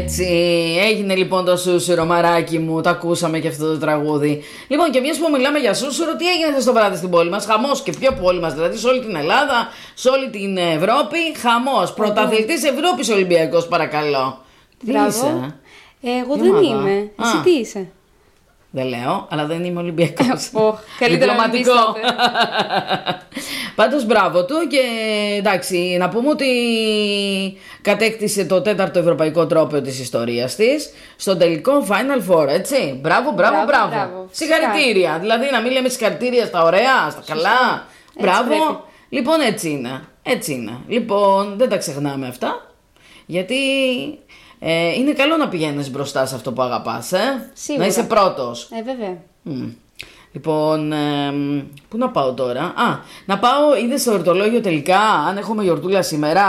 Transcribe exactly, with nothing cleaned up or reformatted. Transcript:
Έτσι, έγινε λοιπόν το σούσουρο, μαράκι μου, το ακούσαμε και αυτό το τραγούδι. Λοιπόν, και μιας που μιλάμε για σούσουρο, τι έγινε χθες το βράδυ στην πόλη μας? Χαμός, και ποιο πόλη μας, δηλαδή σε όλη την Ελλάδα, σε όλη την Ευρώπη, χαμός. Πρωταθλητής Ευρώπης Ολυμπιακός, παρακαλώ. Τι είσαι? Εγώ δεν ομάδα. Είμαι. Α. Εσύ τι είσαι? Δεν λέω, αλλά δεν είμαι Ολυμπιακός. Oh, καλύτερα να μην Πάντως μπράβο του και εντάξει, να πούμε ότι κατέκτησε το τέταρτο ευρωπαϊκό τρόπαιο της ιστορίας της στον τελικό Final Four, έτσι. Μπράβο, μπράβο, μπράβο. μπράβο. μπράβο. Συγχαρητήρια. Δηλαδή να μην λέμε συγχαρητήρια στα ωραία, στα καλά. Μπράβο. Πρέπει. Λοιπόν, έτσι είναι. Έτσι είναι. Λοιπόν, δεν τα ξεχνάμε αυτά. Γιατί ε, είναι καλό να πηγαίνεις μπροστά σε αυτό που αγαπάς, ε? Σίγουρα. Να είσαι πρώτος. Ε, βέβαια. Mm. Λοιπόν, ε, πού να πάω τώρα? Α, να πάω, είδες στο εορτολόγιο τελικά αν έχουμε γιορτούλα σήμερα?